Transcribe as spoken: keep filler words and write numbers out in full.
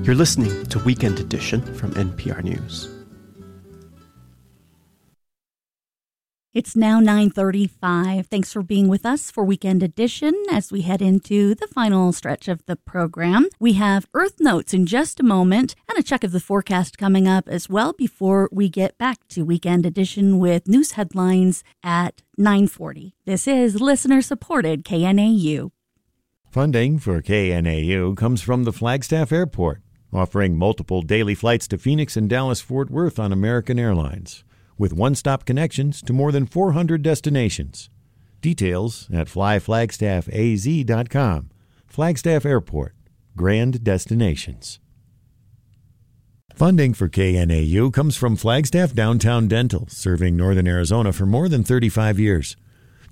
You're listening to Weekend Edition from N P R News. It's now nine thirty-five. Thanks for being with us for Weekend Edition as we head into the final stretch of the program. We have Earth Notes in just a moment and a check of the forecast coming up as well before we get back to Weekend Edition with news headlines at nine forty. This is listener-supported K N A U. Funding for K N A U comes from the Flagstaff Airport, offering multiple daily flights to Phoenix and Dallas-Fort Worth on American Airlines, with one-stop connections to more than four hundred destinations. Details at fly flagstaff a z dot com. Flagstaff Airport, grand destinations. Funding for K N A U comes from Flagstaff Downtown Dental, serving northern Arizona for more than thirty-five years.